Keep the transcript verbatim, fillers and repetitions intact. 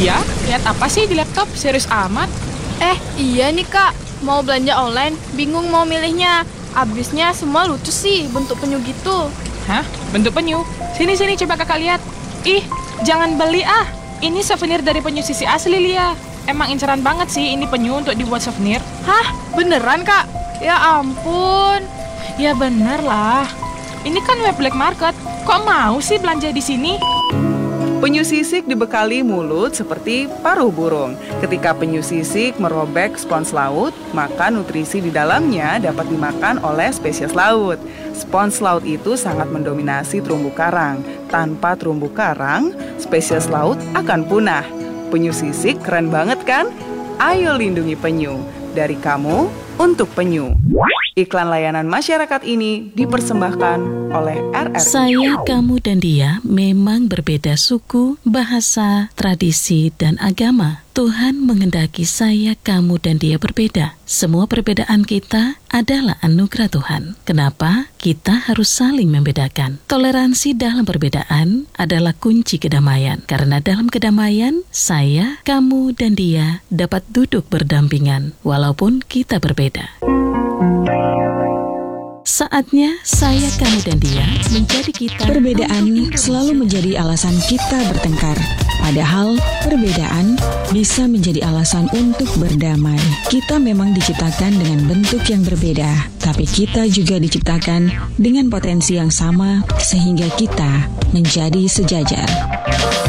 Lia, lihat apa sih di laptop? Serius amat? Eh, iya nih kak, mau belanja online, bingung mau milihnya. Abisnya semua lucu sih, bentuk penyu gitu. Hah? Bentuk penyu? Sini-sini coba kakak lihat. Ih, jangan beli ah. Ini souvenir dari penyu sisi asli, Lia. Emang inceran banget sih ini penyu untuk dibuat souvenir. Hah? Beneran kak? Ya ampun. Ya bener lah. Ini kan web black market. Kok mau sih belanja di sini? Penyu sisik dibekali mulut seperti paruh burung. Ketika penyu sisik merobek spons laut, maka nutrisi di dalamnya dapat dimakan oleh spesies laut. Spons laut itu sangat mendominasi terumbu karang. Tanpa terumbu karang, spesies laut akan punah. Penyu sisik keren banget kan? Ayo lindungi penyu. Dari kamu untuk penyu. Iklan layanan masyarakat ini dipersembahkan oleh R R. Saya, kamu, dan dia memang berbeda suku, bahasa, tradisi, dan agama. Tuhan menghendaki saya, kamu, dan dia berbeda. Semua perbedaan kita adalah anugerah Tuhan. Kenapa? Kita harus saling membedakan. Toleransi dalam perbedaan adalah kunci kedamaian. Karena dalam kedamaian, saya, kamu, dan dia dapat duduk berdampingan, walaupun kita berbeda. Saatnya saya, kamu, dan dia menjadi kita. Perbedaan selalu menjadi alasan kita bertengkar. Padahal perbedaan bisa menjadi alasan untuk berdamai. Kita memang diciptakan dengan bentuk yang berbeda, tapi kita juga diciptakan dengan potensi yang sama sehingga kita menjadi sejajar.